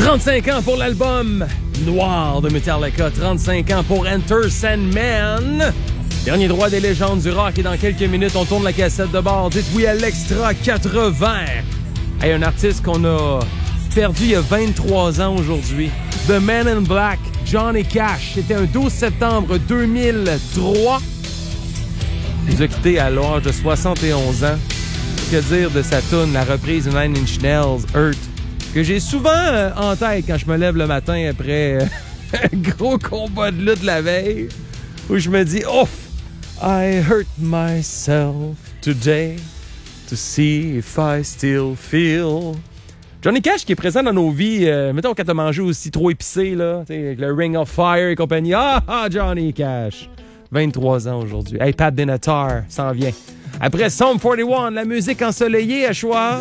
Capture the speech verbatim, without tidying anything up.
trente-cinq ans pour l'album Noir de Metallica. trente-cinq ans pour Enter Sandman. Dernier droit des légendes du rock. Et dans quelques minutes, on tourne la cassette de bord. Dites oui à l'extra quatre-vingts. Hey, un artiste qu'on a perdu il y a vingt-trois ans aujourd'hui. The Man in Black, Johnny Cash. C'était un douze septembre deux mille trois. Il nous a quittés à l'âge de soixante et onze ans. Que dire de sa toune, la reprise de Nine Inch Nails, Hurt, que j'ai souvent euh, en tête quand je me lève le matin après euh, un gros combat de lutte la veille, où je me dis, ouf, I hurt myself today to see if I still feel. Johnny Cash qui est présent dans nos vies, euh, mettons quand t'as mangé aussi trop épicé, là, avec le Ring of Fire et compagnie. Ah, ah, Johnny Cash, vingt-trois ans aujourd'hui. Hey, Pat Benatar s'en vient. Après Psalm quarante et un, la musique ensoleillée à choix.